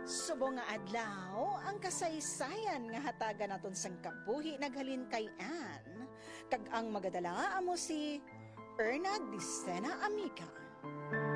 Subong nga adlaw, ang kasaysayan nga hatagan naton sang kabuhi naghalin kay Anne, kag ang magadala amo si Erna Dicena Amica.